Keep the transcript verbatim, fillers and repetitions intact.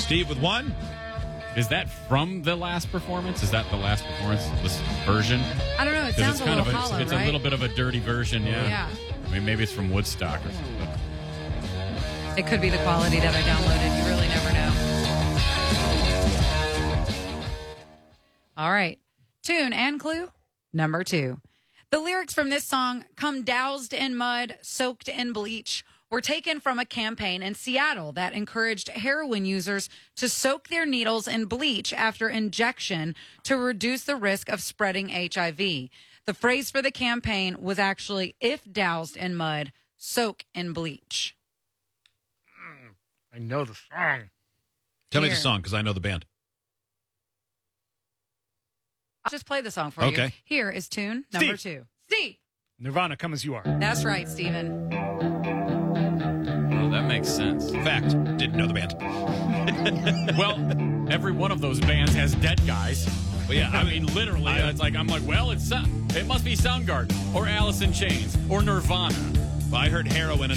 Steve with one. Is that from the last performance? Is that the last performance, this version? I don't know. It 'Cause sounds it's a kind little of a, hollow, It's right? a little bit of a dirty version, yeah. Yeah. I mean, maybe it's from Woodstock or something. It could be the quality that I downloaded. You really never know. All right. Tune and clue number two. The lyrics from this song, "Come doused in mud, soaked in bleach," were taken from a campaign in Seattle that encouraged heroin users to soak their needles in bleach after injection to reduce the risk of spreading H I V. The phrase for the campaign was actually, "If doused in mud, soak in bleach." I know the song. Tell me Here. the song because I know the band. I'll just play the song for Okay. you. Here is tune number Steve. two. Steve. Nirvana, Come As You Are. That's right, Stephen. Oh, that makes sense. Fact. Didn't know the band. Well, every one of those bands has dead guys. Well, yeah, I mean, literally, I- it's like, I'm like, well, it's Sound- it must be Soundgarden or Alice in Chains or Nirvana. Well, I heard heroin and